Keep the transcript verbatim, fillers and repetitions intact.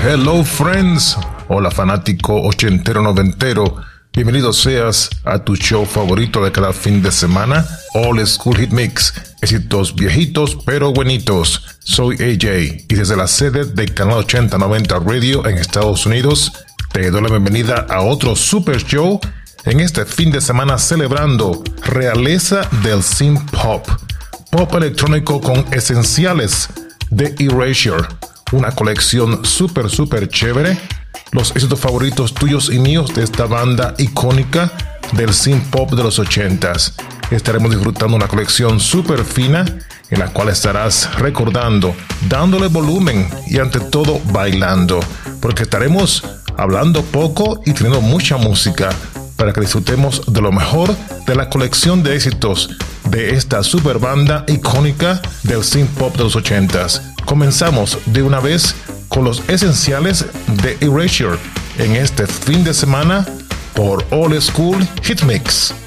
Hello friends, hola fanático ochentero noventero, bienvenido seas a tu show favorito de cada fin de semana, Old School Hit Mix, éxitos viejitos pero buenitos. Soy A J y desde la sede de Canal ochenta noventa Radio en Estados Unidos, te doy la bienvenida a otro super show en este fin de semana celebrando realeza del synth pop, pop electrónico con esenciales de Erasure, una colección super super chévere, los éxitos favoritos tuyos y míos de esta banda icónica del synth pop de los ochentas. Estaremos disfrutando una colección super fina en la cual estarás recordando, dándole volumen y ante todo bailando, porque estaremos hablando poco y teniendo mucha música para que disfrutemos de lo mejor de la colección de éxitos de esta super banda icónica del synth pop de los ochentas. Comenzamos de una vez con los esenciales de Erasure en este fin de semana por Old School Hit Mix.